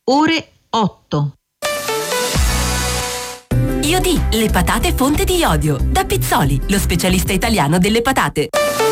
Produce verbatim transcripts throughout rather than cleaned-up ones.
ore otto. Iodi, le patate fonte di iodio. Da Pizzoli, lo specialista italiano delle patate.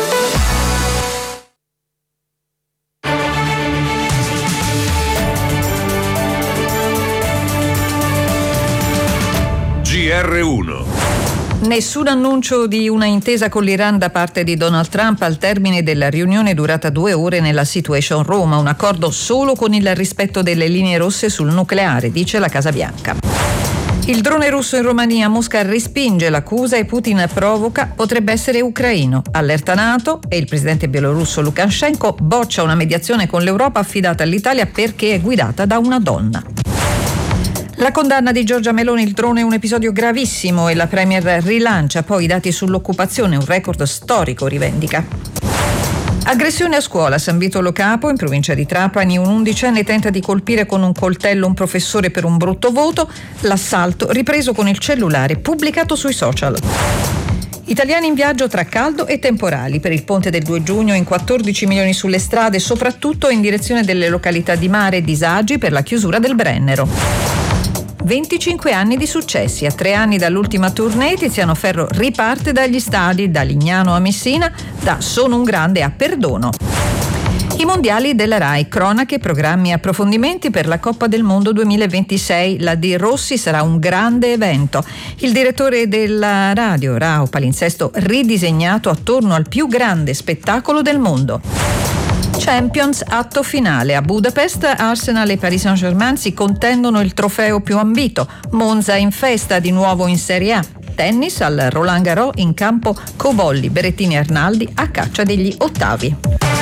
G R uno. Nessun annuncio di una intesa con l'Iran da parte di Donald Trump al termine della riunione durata due ore nella Situation Room. Un accordo solo con il rispetto delle linee rosse sul nucleare, dice la Casa Bianca. Il drone russo in Romania, Mosca respinge l'accusa e Putin provoca, potrebbe essere ucraino. Allerta NATO e il presidente bielorusso Lukashenko boccia una mediazione con l'Europa affidata all'Italia perché è guidata da una donna. La condanna di Giorgia Meloni, il drone è un episodio gravissimo e la Premier rilancia poi i dati sull'occupazione, un record storico rivendica. Aggressione a scuola, San Vitolo Capo, in provincia di Trapani, un undicenne tenta di colpire con un coltello un professore per un brutto voto, l'assalto ripreso con il cellulare pubblicato sui social. Italiani in viaggio tra caldo e temporali per il ponte del due giugno, in quattordici milioni sulle strade, soprattutto in direzione delle località di mare e disagi per la chiusura del Brennero. venticinque anni di successi. A tre anni dall'ultima tournée, Tiziano Ferro riparte dagli stadi, da Lignano a Messina, da Sono un grande a Perdono. I mondiali della Rai, cronache, programmi e approfondimenti per la Coppa del Mondo duemilaventisei. La di Rossi sarà un grande evento. Il direttore della radio, Rao Palinsesto, ridisegnato attorno al più grande spettacolo del mondo. Champions, atto finale. A Budapest, Arsenal e Paris Saint-Germain si contendono il trofeo più ambito. Monza in festa di nuovo in Serie A. Tennis, al Roland Garros, in campo Cobolli, Berrettini e Arnaldi a caccia degli ottavi.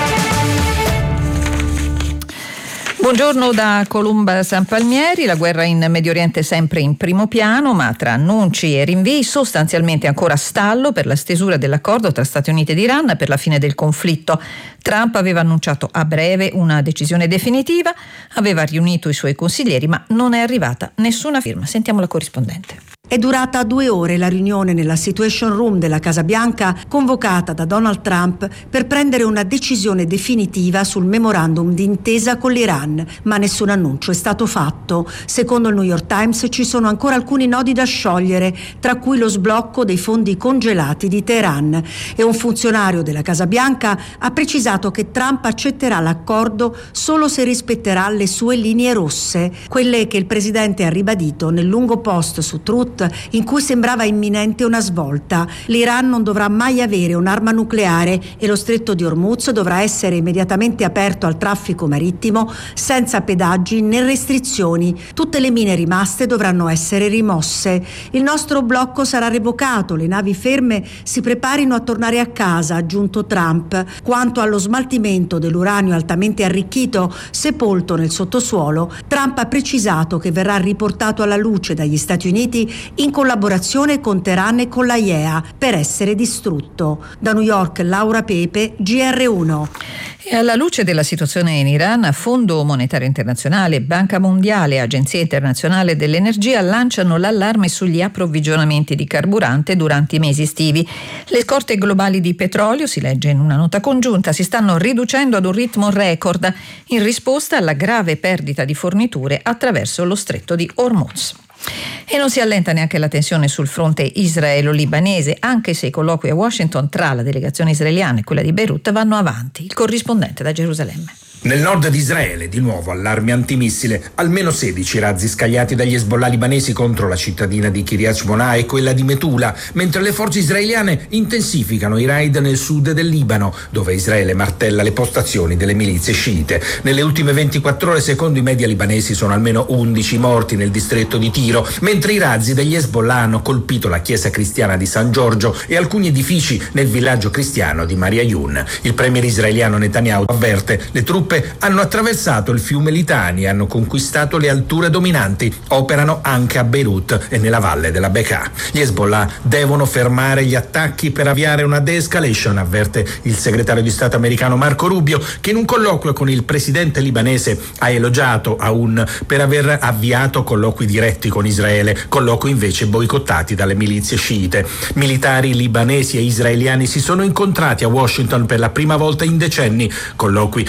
Buongiorno da Columba San Palmieri. La guerra in Medio Oriente sempre in primo piano, ma tra annunci e rinvii sostanzialmente ancora stallo per la stesura dell'accordo tra Stati Uniti ed Iran per la fine del conflitto. Trump aveva annunciato a breve una decisione definitiva, aveva riunito i suoi consiglieri, ma non è arrivata nessuna firma. Sentiamo la corrispondente. È durata due ore la riunione nella Situation Room della Casa Bianca convocata da Donald Trump per prendere una decisione definitiva sul memorandum d'intesa con l'Iran, ma nessun annuncio è stato fatto. Secondo il New York Times ci sono ancora alcuni nodi da sciogliere, tra cui lo sblocco dei fondi congelati di Teheran. E un funzionario della Casa Bianca ha precisato che Trump accetterà l'accordo solo se rispetterà le sue linee rosse, quelle che il presidente ha ribadito nel lungo post su Truth in cui sembrava imminente una svolta. L'Iran non dovrà mai avere un'arma nucleare e lo stretto di Hormuz dovrà essere immediatamente aperto al traffico marittimo senza pedaggi né restrizioni. Tutte le mine rimaste dovranno essere rimosse. Il nostro blocco sarà revocato, le navi ferme si preparino a tornare a casa, ha aggiunto Trump. Quanto allo smaltimento dell'uranio altamente arricchito sepolto nel sottosuolo, Trump ha precisato che verrà riportato alla luce dagli Stati Uniti in collaborazione con Teheran e con l'A I E A per essere distrutto. Da New York, Laura Pepe, G R uno. E alla luce della situazione in Iran, Fondo Monetario Internazionale, Banca Mondiale e Agenzia Internazionale dell'Energia lanciano l'allarme sugli approvvigionamenti di carburante durante i mesi estivi. Le scorte globali di petrolio, si legge in una nota congiunta, si stanno riducendo ad un ritmo record in risposta alla grave perdita di forniture attraverso lo stretto di Hormuz. E non si allenta neanche la tensione sul fronte israelo-libanese, anche se i colloqui a Washington tra la delegazione israeliana e quella di Beirut vanno avanti. Il corrispondente da Gerusalemme. Nel nord di Israele, di nuovo allarme antimissile, almeno sedici razzi scagliati dagli Hezbollah libanesi contro la cittadina di Kiryat Shmona e quella di Metula, mentre le forze israeliane intensificano i raid nel sud del Libano, dove Israele martella le postazioni delle milizie sciite. Nelle ultime ventiquattro ore, secondo i media libanesi, sono almeno undici morti nel distretto di Tiro, mentre i razzi degli Hezbollah hanno colpito la chiesa cristiana di San Giorgio e alcuni edifici nel villaggio cristiano di Maria Yun. Il premier israeliano Netanyahu avverte: le truppe hanno attraversato il fiume Litani e hanno conquistato le alture dominanti. Operano anche a Beirut e nella valle della Bekaa. Gli Hezbollah devono fermare gli attacchi per avviare una de-escalation, avverte il segretario di Stato americano Marco Rubio, che in un colloquio con il presidente libanese ha elogiato Aoun per aver avviato colloqui diretti con Israele, colloqui invece boicottati dalle milizie sciite. Militari libanesi e israeliani si sono incontrati a Washington per la prima volta in decenni, colloqui definiti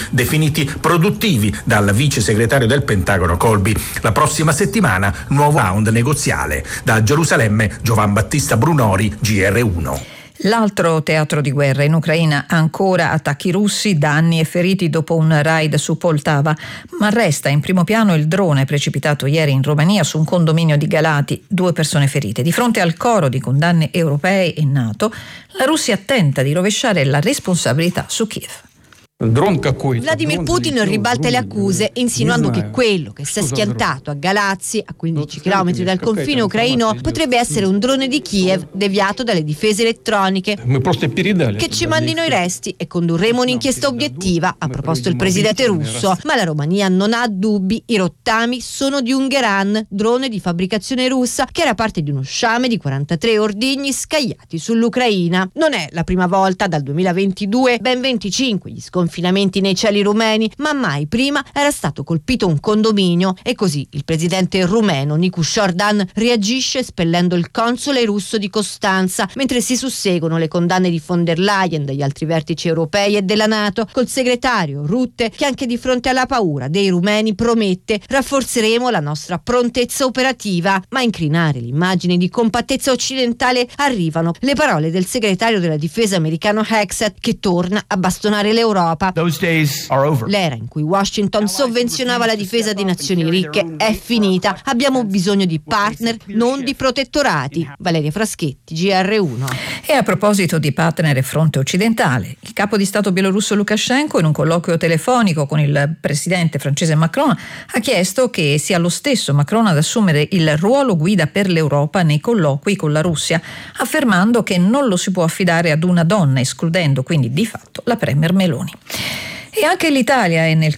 definiti produttivi dal vice segretario del Pentagono Colby. La prossima settimana nuovo round negoziale. Da Gerusalemme Giovan Battista Brunori, G R uno. L'altro teatro di guerra in Ucraina, ancora attacchi russi, danni e feriti dopo un raid su Poltava, ma resta in primo piano il drone precipitato ieri in Romania su un condominio di Galati, due persone ferite. Di fronte al coro di condanne europee e NATO, la Russia tenta di rovesciare la responsabilità su Kiev. Vladimir Putin ribalta le accuse insinuando che quello che si è schiantato a Galazzi, a quindici chilometri dal confine ucraino, potrebbe essere un drone di Kiev deviato dalle difese elettroniche. Che ci mandino i resti e condurremo un'inchiesta obiettiva, ha proposto il presidente russo, ma la Romania non ha dubbi, i rottami sono di un Geran, drone di fabbricazione russa che era parte di uno sciame di quarantatré ordigni scagliati sull'Ucraina. Non è la prima volta dal duemilaventidue, ben venticinque gli sconfiggimenti Confinamenti nei cieli rumeni, ma mai prima era stato colpito un condominio e così il presidente rumeno Nicu Șordan reagisce espellendo il console russo di Costanza, mentre si susseguono le condanne di von der Leyen, degli altri vertici europei e della NATO, col segretario Rutte che anche di fronte alla paura dei rumeni promette: rafforzeremo la nostra prontezza operativa, ma a incrinare l'immagine di compattezza occidentale arrivano le parole del segretario della difesa americano Hexet, che torna a bastonare l'Europa. L'era in cui Washington sovvenzionava la difesa di nazioni ricche è finita. Abbiamo bisogno di partner, non di protettorati. Valeria Fraschetti, G R uno. E a proposito di partner e fronte occidentale, il capo di Stato bielorusso Lukashenko, in un colloquio telefonico con il presidente francese Macron, ha chiesto che sia lo stesso Macron ad assumere il ruolo guida per l'Europa nei colloqui con la Russia, affermando che non lo si può affidare ad una donna, escludendo quindi di fatto la premier Meloni. E anche l'Italia è nel